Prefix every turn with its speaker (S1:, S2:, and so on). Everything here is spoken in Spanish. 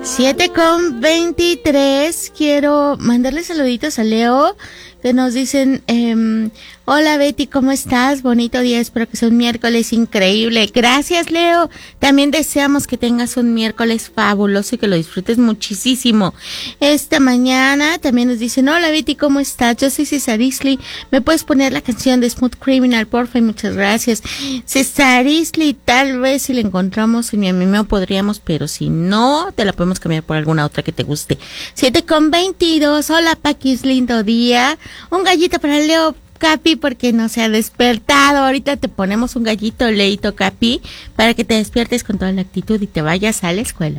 S1: 7:23. Quiero mandarle saluditos a Leo, que nos dicen, hola Betty, ¿cómo estás? Bonito día, espero que sea un miércoles increíble. Gracias, Leo. También deseamos que tengas un miércoles fabuloso y que lo disfrutes muchísimo. Esta mañana también nos dicen, hola Betty, ¿cómo estás? Yo soy César Isley. ¿Me puedes poner la canción de Smooth Criminal, porfa? Y muchas gracias. César Isley, tal vez si la encontramos en mi Vimeo podríamos, pero si no, te la podemos cambiar por alguna otra que te guste. 7:22. Hola Paquis, lindo día. Un gallito para Leo Capi porque no se ha despertado. Ahorita te ponemos un gallito, Leito Capi, para que te despiertes con toda la actitud y te vayas a la escuela.